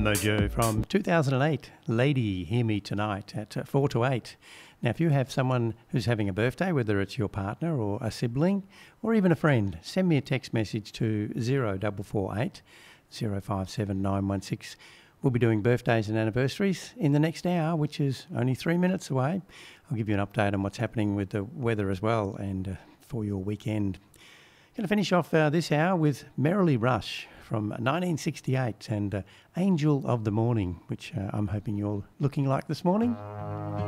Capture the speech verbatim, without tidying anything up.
Mojo from two thousand eight, Lady Hear Me Tonight at uh, four to eight. Now, if you have someone who's having a birthday, whether it's your partner or a sibling or even a friend, send me a text message to zero four four eight, zero five seven nine one six. We'll be doing birthdays and anniversaries in the next hour, which is only three minutes away. I'll give you an update on what's happening with the weather as well and uh, for your weekend. Going to finish off uh, this hour with Merrily Rush from nineteen sixty-eight and uh, Angel of the Morning, which uh, I'm hoping you're looking like this morning.